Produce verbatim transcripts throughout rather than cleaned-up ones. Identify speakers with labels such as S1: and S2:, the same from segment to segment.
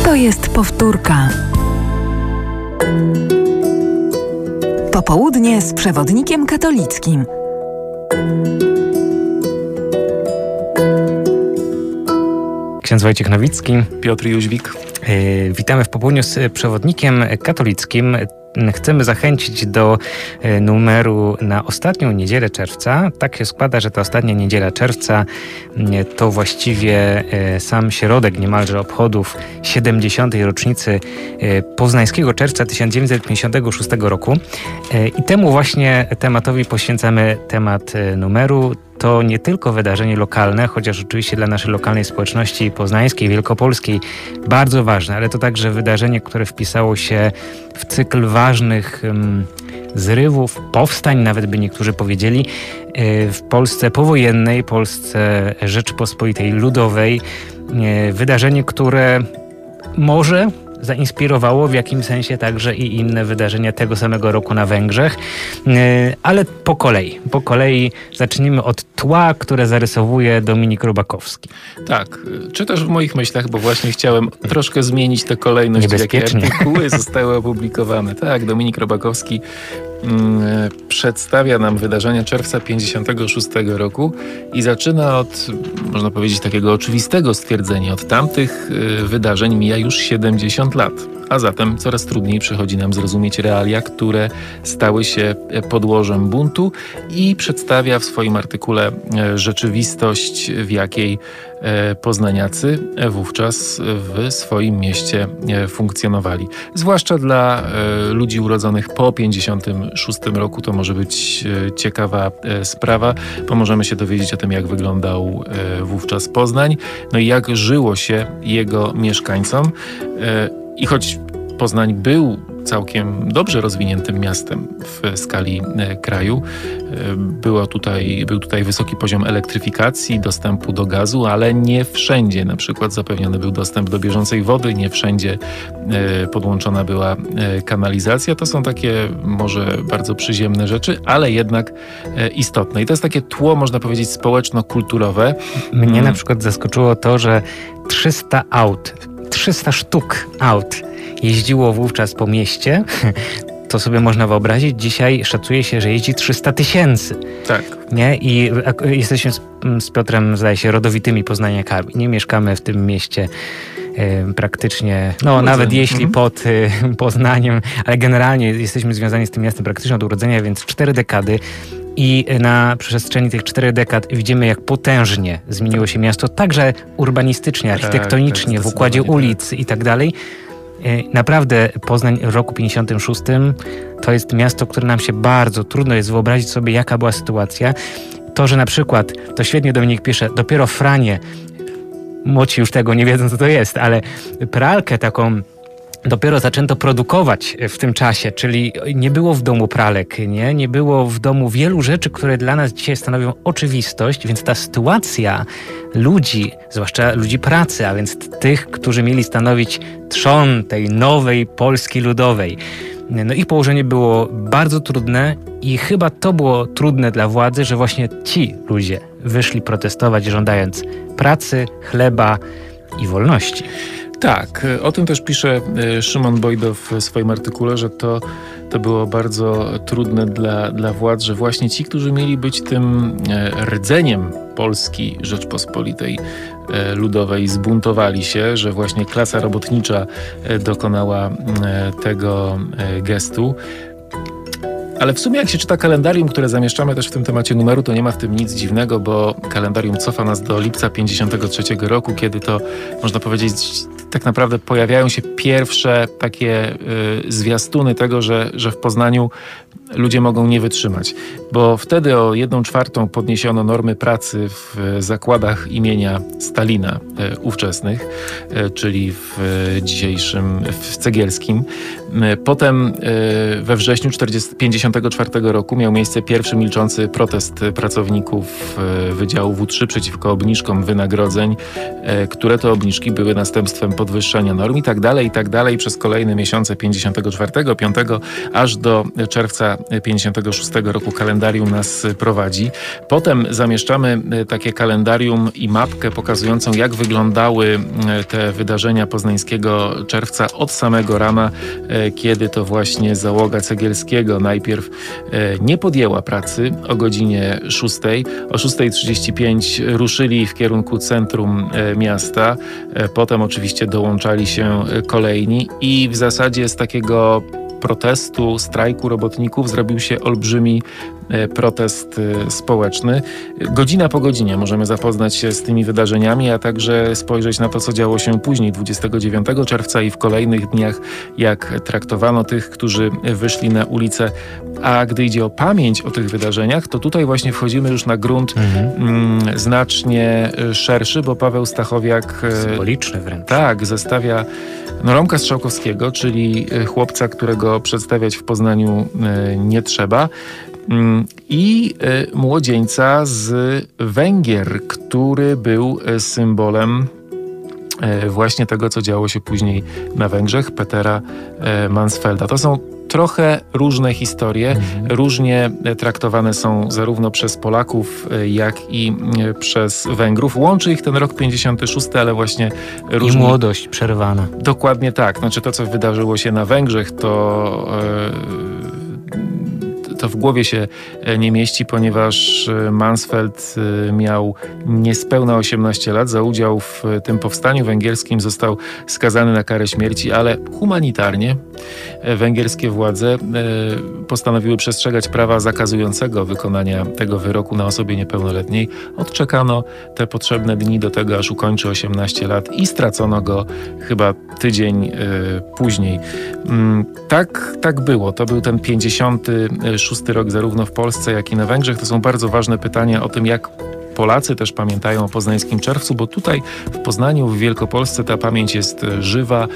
S1: To jest powtórka. Popołudnie z przewodnikiem katolickim.
S2: Ksiądz Wojciech Nowicki,
S3: Piotr Jóźwik.
S2: Yy, witamy w popołudniu z przewodnikiem katolickim. Chcemy zachęcić do numeru na ostatnią niedzielę czerwca. Tak się składa, że ta ostatnia niedziela czerwca to właściwie sam środek niemalże obchodów siedemdziesiątej rocznicy poznańskiego czerwca tysiąc dziewięćset pięćdziesiątego szóstego roku. I temu właśnie tematowi poświęcamy temat numeru. To nie tylko wydarzenie lokalne, chociaż oczywiście dla naszej lokalnej społeczności poznańskiej, wielkopolskiej bardzo ważne, ale to także wydarzenie, które wpisało się w cykl ważnych um, zrywów, powstań, nawet by niektórzy powiedzieli, yy, w Polsce powojennej, Polsce Rzeczypospolitej Ludowej. Yy, wydarzenie, które może zainspirowało w jakimś sensie także i inne wydarzenia tego samego roku na Węgrzech. Ale po kolei. Po kolei zacznijmy od tła, które zarysowuje Dominik Rubakowski.
S3: Tak, czytasz w moich myślach, bo właśnie chciałem troszkę zmienić tę kolejność, w jakiej artykuły zostały opublikowane. Tak, Dominik Rubakowski mm, przedstawia nam wydarzenia czerwca pięćdziesiątego szóstego roku i zaczyna od, można powiedzieć, takiego oczywistego stwierdzenia. Od tamtych y, wydarzeń mija już siedemdziesiąt lat. A zatem coraz trudniej przychodzi nam zrozumieć realia, które stały się podłożem buntu, i przedstawia w swoim artykule rzeczywistość, w jakiej poznaniacy wówczas w swoim mieście funkcjonowali. Zwłaszcza dla ludzi urodzonych po pięćdziesiątym szóstym roku to może być ciekawa sprawa, bo możemy się dowiedzieć o tym, jak wyglądał wówczas Poznań, no i jak żyło się jego mieszkańcom. I choć Poznań był całkiem dobrze rozwiniętym miastem w skali e, kraju, e, było tutaj, był tutaj wysoki poziom elektryfikacji, dostępu do gazu, ale nie wszędzie na przykład zapewniony był dostęp do bieżącej wody, nie wszędzie e, podłączona była e, kanalizacja. To są takie może bardzo przyziemne rzeczy, ale jednak e, istotne. I to jest takie tło, można powiedzieć, społeczno-kulturowe.
S2: Mnie hmm. na przykład zaskoczyło to, że trzysta aut, trzysta sztuk aut jeździło wówczas po mieście. To sobie można wyobrazić. Dzisiaj szacuje się, że jeździ trzysta tysięcy.
S3: Tak.
S2: Nie? I jesteśmy z, z Piotrem, zdaje się, rodowitymi poznaniakami. Nie mieszkamy w tym mieście y, praktycznie, no Urodzenie. Nawet jeśli mhm. pod y, Poznaniem, ale generalnie jesteśmy związani z tym miastem praktycznie od urodzenia, więc cztery dekady. I na przestrzeni tych czterech dekad widzimy, jak potężnie zmieniło się miasto, także urbanistycznie, architektonicznie, tak, tak, w układzie ulic i tak dalej. Naprawdę Poznań w roku pięćdziesiątym szóstym to jest miasto, które nam się bardzo trudno jest wyobrazić sobie, jaka była sytuacja. To, że na przykład, to świetnie Dominik pisze, dopiero Franie, młodsi już tego nie wiedzą, co to jest, ale pralkę taką dopiero zaczęto produkować w tym czasie, czyli nie było w domu pralek, nie? Nie było w domu wielu rzeczy, które dla nas dzisiaj stanowią oczywistość, więc ta sytuacja ludzi, zwłaszcza ludzi pracy, a więc tych, którzy mieli stanowić trzon tej nowej Polski Ludowej, no ich położenie było bardzo trudne i chyba to było trudne dla władzy, że właśnie ci ludzie wyszli protestować, żądając pracy, chleba i wolności.
S3: Tak, o tym też pisze Szymon Bojdo w swoim artykule, że to, to było bardzo trudne dla, dla władz, że właśnie ci, którzy mieli być tym rdzeniem Polski Rzeczpospolitej Ludowej, zbuntowali się, że właśnie klasa robotnicza dokonała tego gestu. Ale w sumie jak się czyta kalendarium, które zamieszczamy też w tym temacie numeru, to nie ma w tym nic dziwnego, bo kalendarium cofa nas do lipca pięćdziesiątego trzeciego roku, kiedy to, można powiedzieć, tak naprawdę pojawiają się pierwsze takie y, zwiastuny tego, że, że w Poznaniu ludzie mogą nie wytrzymać. Bo wtedy o jedną czwartą podniesiono normy pracy w zakładach imienia Stalina y, ówczesnych, y, czyli w y, dzisiejszym, w Cegielskim. Y, potem y, we wrześniu pięćdziesiątego czwartego roku miał miejsce pierwszy milczący protest pracowników y, Wydziału W trzy przeciwko obniżkom wynagrodzeń, y, które to obniżki były następstwem podwyższenia norm i tak dalej, i tak dalej przez kolejne miesiące pięćdziesiątego czwartego, piątego aż do czerwca pięćdziesiątego szóstego roku kalendarium nas prowadzi. Potem zamieszczamy takie kalendarium i mapkę pokazującą, jak wyglądały te wydarzenia poznańskiego czerwca od samego rana, kiedy to właśnie załoga Cegielskiego najpierw nie podjęła pracy o godzinie szóstej. O szóstej trzydzieści pięć ruszyli w kierunku centrum miasta. Potem oczywiście dołączali się kolejni i w zasadzie z takiego protestu, strajku robotników zrobił się olbrzymi protest społeczny. Godzina po godzinie możemy zapoznać się z tymi wydarzeniami, a także spojrzeć na to, co działo się później, dwudziestego dziewiątego czerwca i w kolejnych dniach, jak traktowano tych, którzy wyszli na ulicę. A gdy idzie o pamięć o tych wydarzeniach, to tutaj właśnie wchodzimy już na grunt mhm. mm, znacznie szerszy, bo Paweł Stachowiak...
S2: Symboliczny wręcz.
S3: Tak, zestawia no, Romka Strzałkowskiego, czyli chłopca, którego przedstawiać w Poznaniu nie trzeba, i młodzieńca z Węgier, który był symbolem właśnie tego, co działo się później na Węgrzech, Petera Mansfelda. To są trochę różne historie, mhm. różnie traktowane są zarówno przez Polaków, jak i przez Węgrów. Łączy ich ten rok pięćdziesiąty szósty, ale właśnie różni...
S2: I młodość przerwana.
S3: Dokładnie tak. Znaczy to, co wydarzyło się na Węgrzech, to... Yy... to w głowie się nie mieści, ponieważ Mansfeld miał niespełna osiemnaście lat. Za udział w tym powstaniu węgierskim został skazany na karę śmierci, ale humanitarnie węgierskie władze postanowiły przestrzegać prawa zakazującego wykonania tego wyroku na osobie niepełnoletniej. Odczekano te potrzebne dni do tego, aż ukończy osiemnaście lat i stracono go chyba tydzień później. Tak, tak było. To był ten pięćdziesiąty szósty rok zarówno w Polsce, jak i na Węgrzech. To są bardzo ważne pytania o tym, jak Polacy też pamiętają o poznańskim czerwcu, bo tutaj w Poznaniu, w Wielkopolsce ta pamięć jest żywa.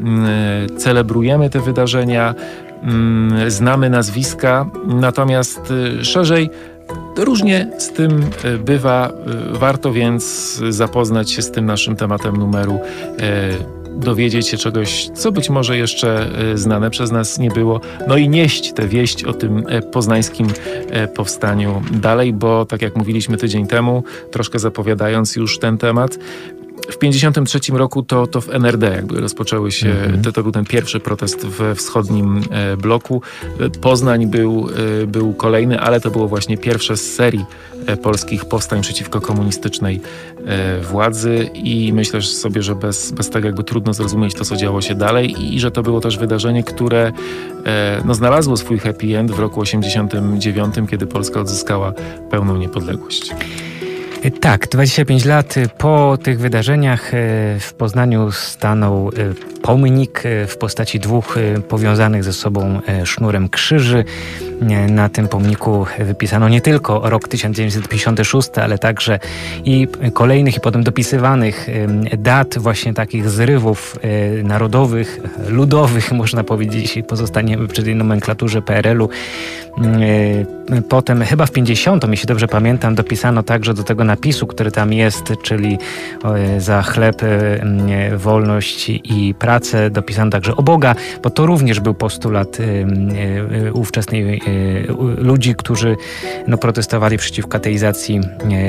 S3: Celebrujemy te wydarzenia, znamy nazwiska, natomiast szerzej różnie z tym bywa. Warto więc zapoznać się z tym naszym tematem numeru, dowiedzieć się czegoś, co być może jeszcze znane przez nas nie było, no i nieść tę wieść o tym poznańskim powstaniu dalej, bo tak jak mówiliśmy tydzień temu, troszkę zapowiadając już ten temat, w pięćdziesiątym trzecim roku to, to w N R D jakby rozpoczęły się, mm-hmm. to, to był ten pierwszy protest we wschodnim e, bloku. Poznań był, e, był kolejny, ale to było właśnie pierwsze z serii e, polskich powstań przeciwko komunistycznej e, władzy i myślę sobie, że bez, bez tego jakby trudno zrozumieć to, co działo się dalej i, i że to było też wydarzenie, które e, no, znalazło swój happy end w roku osiemdziesiątym dziewiątym, kiedy Polska odzyskała pełną niepodległość.
S2: Tak, dwadzieścia pięć lat po tych wydarzeniach w Poznaniu stanął pomnik w postaci dwóch powiązanych ze sobą sznurem krzyży. Na tym pomniku wypisano nie tylko rok tysiąc dziewięćset pięćdziesiąty szósty, ale także i kolejnych i potem dopisywanych dat właśnie takich zrywów narodowych, ludowych, można powiedzieć, pozostaniemy przy tej nomenklaturze P R L u. Potem chyba w pięćdziesiątym, jeśli dobrze pamiętam, dopisano także do tego napisu, który tam jest, czyli za chleb, wolność i pracę, dopisano także o Boga, bo to również był postulat ówczesnej ludzi, którzy no, protestowali przeciwko ateizacji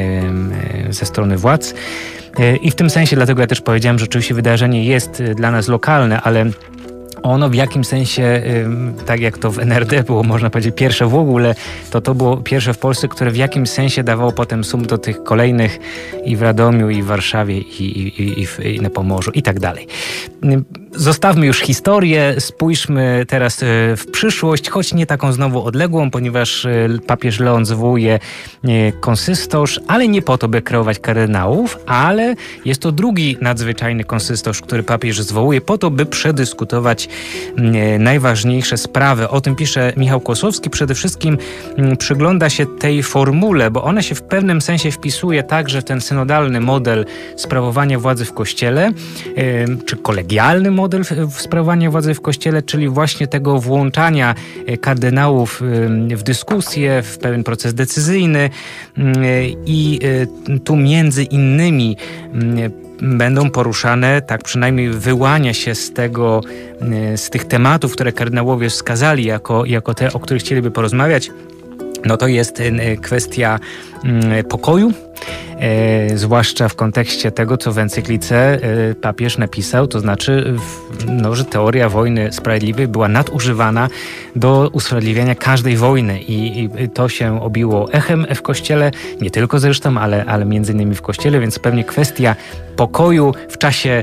S2: ze strony władz. I w tym sensie, dlatego ja też powiedziałem, że oczywiście wydarzenie jest dla nas lokalne, ale ono w jakim sensie, tak jak to w N R D było, można powiedzieć, pierwsze w ogóle, to to było pierwsze w Polsce, które w jakimś sensie dawało potem sum do tych kolejnych i w Radomiu, i w Warszawie, i, i, i, w, i na Pomorzu, i tak dalej. Zostawmy już historię, spójrzmy teraz w przyszłość, choć nie taką znowu odległą, ponieważ papież Leon zwołuje konsystorz, ale nie po to, by kreować kardynałów, ale jest to drugi nadzwyczajny konsystorz, który papież zwołuje po to, by przedyskutować najważniejsze sprawy. O tym pisze Michał Kłosowski. Przede wszystkim przygląda się tej formule, bo ona się w pewnym sensie wpisuje także w ten synodalny model sprawowania władzy w Kościele, czy kolegialny model sprawowania władzy w Kościele, czyli właśnie tego włączania kardynałów w dyskusję, w pewien proces decyzyjny i tu między innymi będą poruszane, tak przynajmniej wyłania się z tego, z tych tematów, które kardynałowie wskazali jako, jako te, o których chcieliby porozmawiać. No to jest kwestia pokoju, e, zwłaszcza w kontekście tego, co w encyklice e, papież napisał, to znaczy, w, no, że teoria wojny sprawiedliwej była nadużywana do usprawiedliwiania każdej wojny i, i to się obiło echem w Kościele, nie tylko zresztą, ale, ale między innymi w Kościele, więc pewnie kwestia pokoju w czasie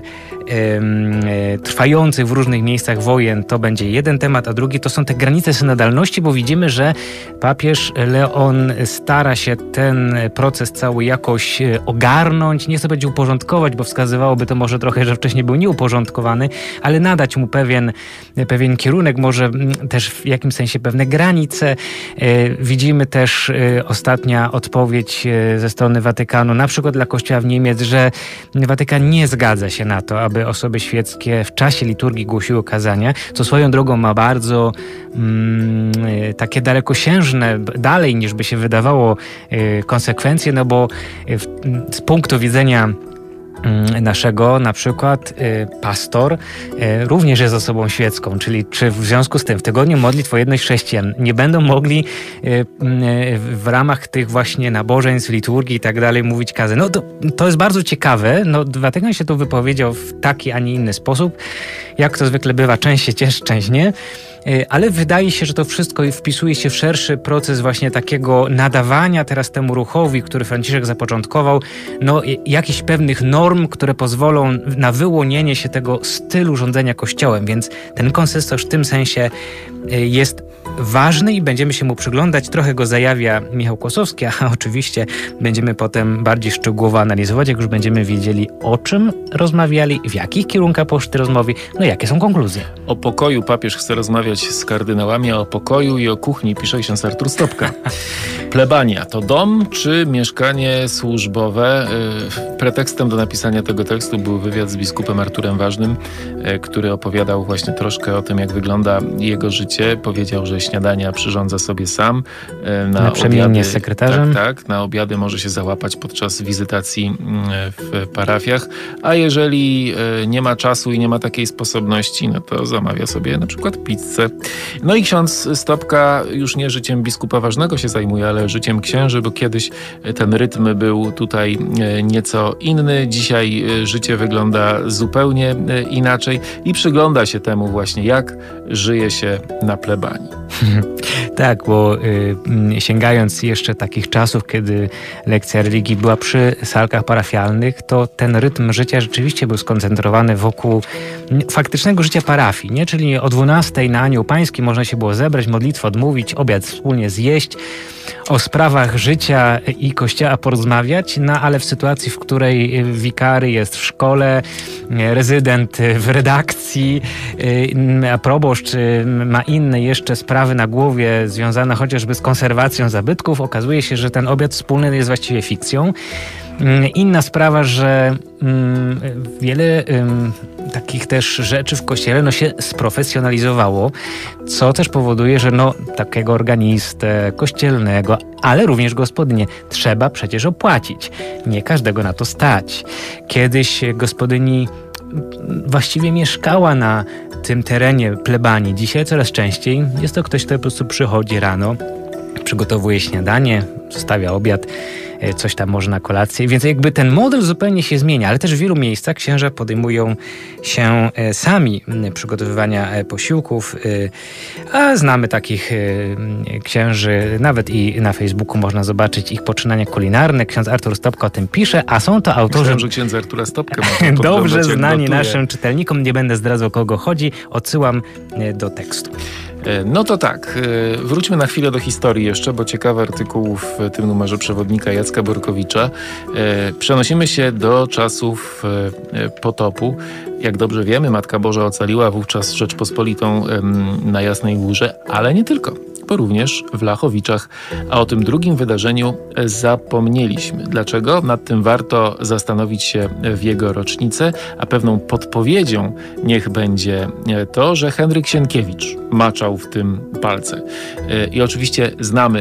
S2: e, trwających w różnych miejscach wojen to będzie jeden temat, a drugi to są te granice synodalności, bo widzimy, że papież Leon stara się ten proces cały jakoś ogarnąć, nie chcę powiedzieć uporządkować, bo wskazywałoby to może trochę, że wcześniej był nieuporządkowany, ale nadać mu pewien, pewien kierunek, może też w jakimś sensie pewne granice. Widzimy też ostatnia odpowiedź ze strony Watykanu, na przykład dla Kościoła w Niemiec, że Watykan nie zgadza się na to, aby osoby świeckie w czasie liturgii głosiły kazania, co swoją drogą ma bardzo mm, takie dalekosiężne, dalej niż by się wydawało, konsekwencje, no bo w, z punktu widzenia naszego na przykład pastor również jest osobą świecką, czyli czy w związku z tym w tygodniu modlitw o jedność chrześcijan nie będą mogli w ramach tych właśnie nabożeństw, liturgii i tak dalej mówić kazy. No to, to jest bardzo ciekawe. No, Watykan się tu wypowiedział w taki, a nie inny sposób. Jak to zwykle bywa, część się cieszy, część nie. Ale wydaje się, że to wszystko wpisuje się w szerszy proces właśnie takiego nadawania teraz temu ruchowi, który Franciszek zapoczątkował, no jakichś pewnych norm, które pozwolą na wyłonienie się tego stylu rządzenia Kościołem, więc ten konsystoriusz w tym sensie jest ważny i będziemy się mu przyglądać. Trochę go zajawia Michał Kłosowski, a oczywiście będziemy potem bardziej szczegółowo analizować, jak już będziemy wiedzieli, o czym rozmawiali, w jakich kierunkach poszły te rozmowy, no jakie są konkluzje.
S3: O pokoju papież chce rozmawiać z kardynałami, a o pokoju i o kuchni pisze ksiądz Artur Stopka. Plebania to dom czy mieszkanie służbowe? Pretekstem do napisania tego tekstu był wywiad z biskupem Arturem Ważnym, który opowiadał właśnie troszkę o tym, jak wygląda jego życie. Powiedział, że śniadania przyrządza sobie sam. Na
S2: Naprzemiennie
S3: obiady,
S2: z sekretarzem.
S3: Tak, tak. Na obiady może się załapać podczas wizytacji w parafiach, a jeżeli nie ma czasu i nie ma takiej sposobności, no to zamawia sobie na przykład pizzę. No i ksiądz Stopka już nie życiem biskupa Ważnego się zajmuje, ale życiem księży, bo kiedyś ten rytm był tutaj nieco inny. Dzisiaj życie wygląda zupełnie inaczej i przygląda się temu właśnie, jak żyje się na plebanii.
S2: Tak, bo y, sięgając jeszcze takich czasów, kiedy lekcja religii była przy salkach parafialnych, to ten rytm życia rzeczywiście był skoncentrowany wokół faktycznego życia parafii, nie? Czyli o dwunastej na Anioł Pański można się było zebrać, modlitwę odmówić, obiad wspólnie zjeść, o sprawach życia i Kościoła porozmawiać, no ale w sytuacji, w której wikary jest w szkole, rezydent w redakcji, a proboszcz ma inne jeszcze sprawy na głowie związane chociażby z konserwacją zabytków, okazuje się, że ten obiad wspólny jest właściwie fikcją. Inna sprawa, że mm, wiele ym, takich też rzeczy w Kościele no, się sprofesjonalizowało, co też powoduje, że no, takiego organistę kościelnego, ale również gospodynię trzeba przecież opłacić. Nie każdego na to stać. Kiedyś gospodyni właściwie mieszkała na tym terenie plebanii. Dzisiaj coraz częściej jest to ktoś, kto po prostu przychodzi rano, przygotowuje śniadanie, zostawia obiad, coś tam może na kolację, więc jakby ten model zupełnie się zmienia, ale też w wielu miejscach księża podejmują się sami przygotowywania posiłków, a znamy takich księży, nawet i na Facebooku można zobaczyć ich poczynania kulinarne. Ksiądz Artur Stopka o tym pisze, a są to autorzy...
S3: Myślałem, że księdza Artura Stopkę
S2: dobrze znani naszym czytelnikom, nie będę zdradzał, o kogo chodzi, odsyłam do tekstu.
S3: No to tak, wróćmy na chwilę do historii jeszcze, bo ciekawy artykuł w tym numerze przewodnika Jacka Borkowicza. Przenosimy się do czasów potopu. Jak dobrze wiemy, Matka Boża ocaliła wówczas Rzeczpospolitą na Jasnej Górze, ale nie tylko, bo również w Lachowiczach. A o tym drugim wydarzeniu zapomnieliśmy. Dlaczego? Nad tym warto zastanowić się w jego rocznicę, a pewną podpowiedzią niech będzie to, że Henryk Sienkiewicz maczał w tym palce. I oczywiście znamy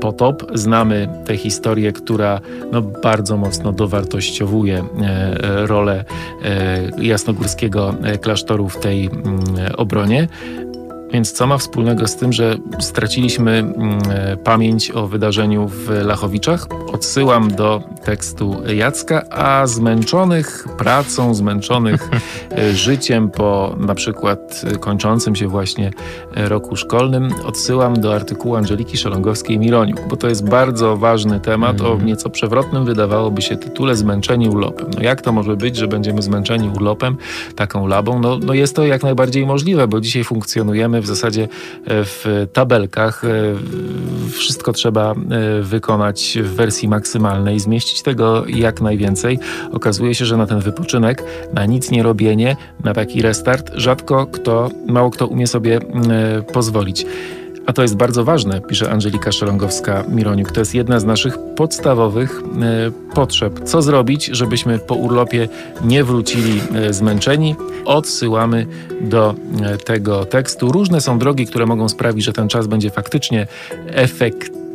S3: potop. Znamy tę historię, która no, bardzo mocno dowartościowuje rolę jasnogórskiego klasztoru w tej obronie. Więc co ma wspólnego z tym, że straciliśmy pamięć o wydarzeniu w Lachowiczach? Odsyłam do tekstu Jacka, a zmęczonych pracą, zmęczonych życiem po na przykład kończącym się właśnie roku szkolnym odsyłam do artykułu Andżeliki Szelongowskiej-Mironiuk, bo to jest bardzo ważny temat o nieco przewrotnym, wydawałoby się, tytule Zmęczeni urlopem. No jak to może być, że będziemy zmęczeni urlopem, taką labą? No, no jest to jak najbardziej możliwe, bo dzisiaj funkcjonujemy w zasadzie w tabelkach. Wszystko trzeba wykonać w wersji maksymalnej, zmieścić tego jak najwięcej. Okazuje się, że na ten wypoczynek, na nic nie robienie, na taki restart rzadko kto, mało kto umie sobie pozwolić. A to jest bardzo ważne, pisze Andżelika Szelongowska-Mironiuk. To jest jedna z naszych podstawowych e, potrzeb. Co zrobić, żebyśmy po urlopie nie wrócili e, zmęczeni? Odsyłamy do e, tego tekstu. Różne są drogi, które mogą sprawić, że ten czas będzie faktycznie efektywny.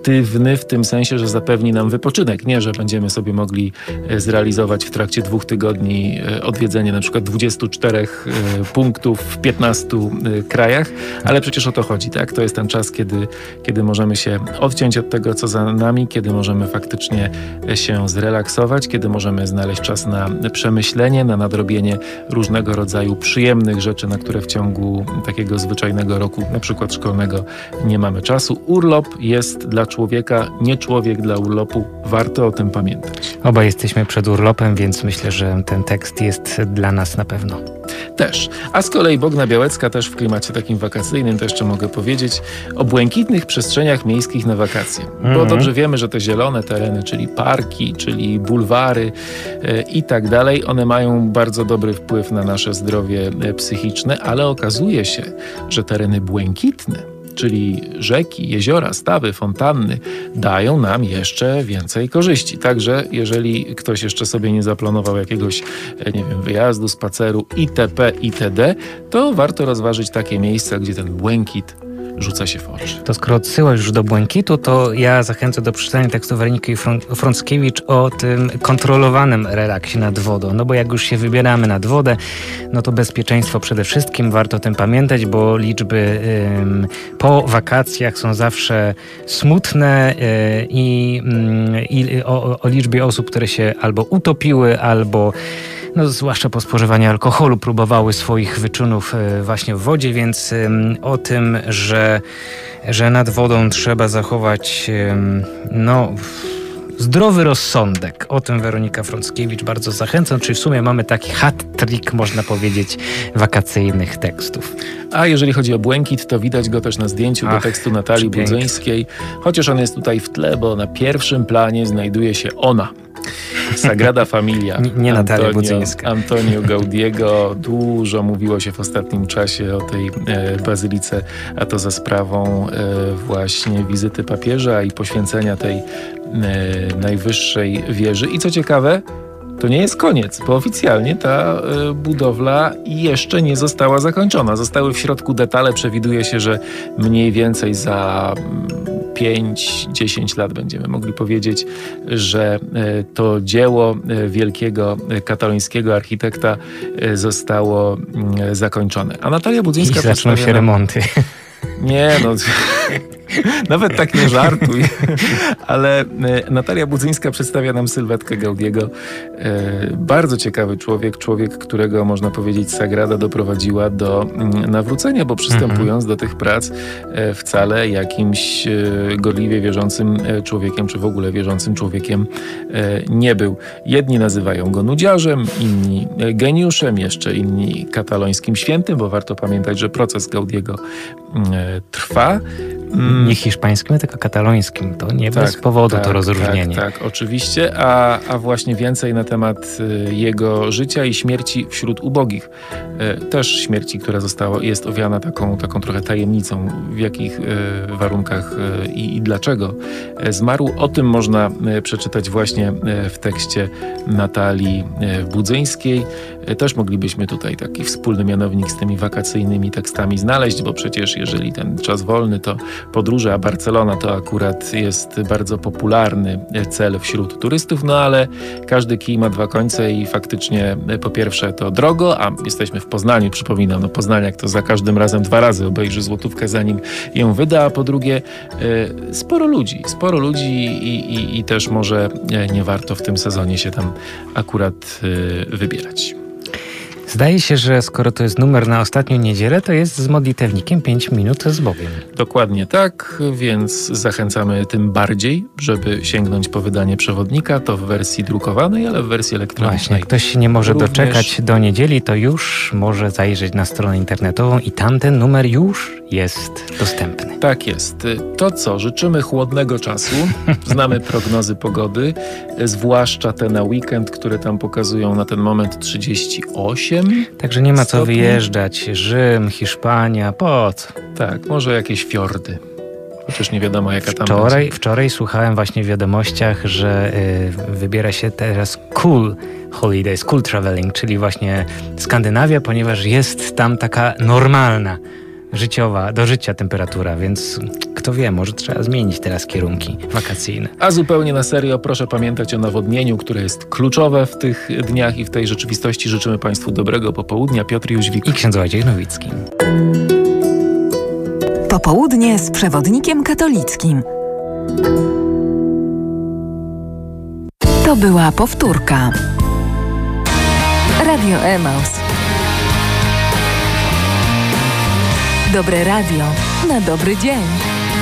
S3: W tym sensie, że zapewni nam wypoczynek. Nie, że będziemy sobie mogli zrealizować w trakcie dwóch tygodni odwiedzenie na przykład dwudziestu czterech punktów w piętnastu krajach, ale przecież o to chodzi, tak? To jest ten czas, kiedy, kiedy możemy się odciąć od tego, co za nami, kiedy możemy faktycznie się zrelaksować, kiedy możemy znaleźć czas na przemyślenie, na nadrobienie różnego rodzaju przyjemnych rzeczy, na które w ciągu takiego zwyczajnego roku, na przykład szkolnego, nie mamy czasu. Urlop jest dla człowieka, nie człowiek dla urlopu. Warto o tym pamiętać.
S2: Obaj jesteśmy przed urlopem, więc myślę, że ten tekst jest dla nas na pewno.
S3: Też. A z kolei Bogna Białecka też w klimacie takim wakacyjnym, to jeszcze mogę powiedzieć o błękitnych przestrzeniach miejskich na wakacje. Mm-hmm. Bo dobrze wiemy, że te zielone tereny, czyli parki, czyli bulwary e, i tak dalej, one mają bardzo dobry wpływ na nasze zdrowie psychiczne, ale okazuje się, że tereny błękitne, czyli rzeki, jeziora, stawy, fontanny, dają nam jeszcze więcej korzyści. Także jeżeli ktoś jeszcze sobie nie zaplanował jakiegoś, nie wiem, wyjazdu, spaceru itp. itd., to warto rozważyć takie miejsca, gdzie ten błękit rzuca się w oczy.
S2: To skoro odsyłasz już do błękitu, to ja zachęcam do przeczytania tekstu Weroniki Frąckiewicz o tym kontrolowanym relaksie nad wodą. No bo jak już się wybieramy nad wodę, no to bezpieczeństwo przede wszystkim. Warto o tym pamiętać, bo liczby ym, po wakacjach są zawsze smutne yy, i yy, o, o liczbie osób, które się albo utopiły, albo no, zwłaszcza po spożywaniu alkoholu próbowały swoich wyczynów właśnie w wodzie, więc o tym, że, że nad wodą trzeba zachować no, zdrowy rozsądek. O tym Weronika Frąckiewicz bardzo zachęcam, czyli w sumie mamy taki hat-trick, można powiedzieć, wakacyjnych tekstów.
S3: A jeżeli chodzi o błękit, to widać go też na zdjęciu Ach, do tekstu Natalii Budzyńskiej, chociaż on jest tutaj w tle, bo na pierwszym planie znajduje się ona. Sagrada Familia.
S2: Nie, nie Natalia Budzyńska.
S3: Antonio Gaudiego. Dużo mówiło się w ostatnim czasie o tej e, bazylice, a to za sprawą e, właśnie wizyty papieża i poświęcenia tej e, najwyższej wieży. I co ciekawe, to nie jest koniec, bo oficjalnie ta y, budowla jeszcze nie została zakończona. Zostały w środku detale. Przewiduje się, że mniej więcej za pięć dziesięć lat będziemy mogli powiedzieć, że y, to dzieło y, wielkiego y, katalońskiego architekta y, zostało y, zakończone. A Natalia Budzyńska...
S2: I zaczną się remonty.
S3: Nie, no... Nawet tak nie żartuj. Ale Natalia Budzyńska przedstawia nam sylwetkę Gaudiego. Bardzo ciekawy człowiek, człowiek, którego można powiedzieć Sagrada doprowadziła do nawrócenia, bo przystępując do tych prac wcale jakimś gorliwie wierzącym człowiekiem, czy w ogóle wierzącym człowiekiem nie był. Jedni nazywają go nudziarzem, inni geniuszem, jeszcze inni katalońskim świętym, bo warto pamiętać, że proces Gaudiego trwa.
S2: Nie hiszpańskim, tylko katalońskim. To nie tak, bez powodu tak, to rozróżnienie.
S3: Tak, tak, oczywiście. A, a właśnie więcej na temat y, jego życia i śmierci wśród ubogich. Y, też śmierci, która została, jest owiana taką, taką trochę tajemnicą, w jakich y, warunkach y, i dlaczego y, zmarł. O tym można y, przeczytać właśnie y, w tekście Natalii y, Budzyńskiej. Też moglibyśmy tutaj taki wspólny mianownik z tymi wakacyjnymi tekstami znaleźć, bo przecież jeżeli ten czas wolny to podróże, a Barcelona to akurat jest bardzo popularny cel wśród turystów, no ale każdy kij ma dwa końce i faktycznie po pierwsze to drogo, a jesteśmy w Poznaniu, przypominam, no Poznaniak to za każdym razem dwa razy obejrzy złotówkę zanim ją wyda, a po drugie sporo ludzi, sporo ludzi i, i, i też może nie warto w tym sezonie się tam akurat wybierać.
S2: Zdaje się, że skoro to jest numer na ostatnią niedzielę, to jest z modlitewnikiem pięć minut z Bogiem.
S3: Dokładnie tak, więc zachęcamy tym bardziej, żeby sięgnąć po wydanie przewodnika, to w wersji drukowanej, ale w wersji elektronicznej.
S2: Właśnie, jak ktoś się nie może
S3: również
S2: doczekać do niedzieli, to już może zajrzeć na stronę internetową i tamten numer już jest dostępny.
S3: Tak jest. To co? Życzymy chłodnego czasu. Znamy prognozy pogody, zwłaszcza te na weekend, które tam pokazują na ten moment trzydzieści osiem.
S2: Także nie ma co
S3: stopni.
S2: wyjeżdżać. Rzym, Hiszpania, po co?
S3: Tak, może jakieś fiordy. Chociaż nie wiadomo, jaka tam
S2: Wczoraj,
S3: będzie.
S2: wczoraj słuchałem właśnie w wiadomościach, że y, wybiera się teraz cool holidays, cool traveling, czyli właśnie Skandynawia, ponieważ jest tam taka normalna, życiowa, do życia temperatura, więc kto wie, może trzeba zmienić teraz kierunki wakacyjne.
S3: A zupełnie na serio, proszę pamiętać o nawodnieniu, które jest kluczowe w tych dniach i w tej rzeczywistości. Życzymy Państwu dobrego popołudnia. Piotr Jóźwik
S2: I ksiądz Wojciech Nowicki.
S1: Popołudnie z przewodnikiem katolickim. To była powtórka. Radio Emaus. Dobre radio na dobry dzień.